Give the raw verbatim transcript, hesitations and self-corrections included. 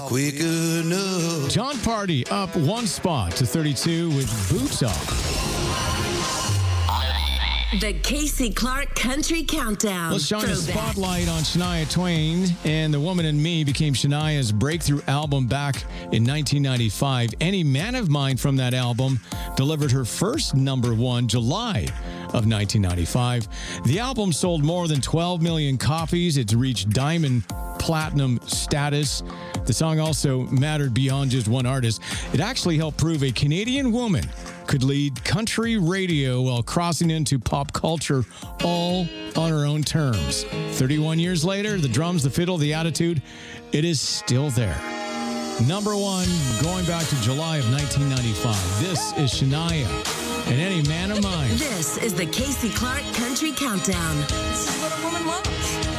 Quick enough. John Party up one spot to thirty-two with Boots Off. The Casey Clark Country Countdown. Let's shine a Throwback. spotlight on Shania Twain, and The Woman in Me became Shania's breakthrough album back in nineteen ninety-five. Any Man of Mine from that album delivered her first number one July of nineteen ninety-five. The album sold more than twelve million copies. It's reached diamond platinum status. The song also mattered beyond just one artist. It actually helped prove a Canadian woman could lead country radio while crossing into pop culture all on her own terms. thirty-one years later, the drums, the fiddle, the attitude, it is still there. Number one, going back to July of nineteen ninety-five. This is Shania and Any Man of Mine. This is the Casey Clark Country Countdown. This is what a woman wants.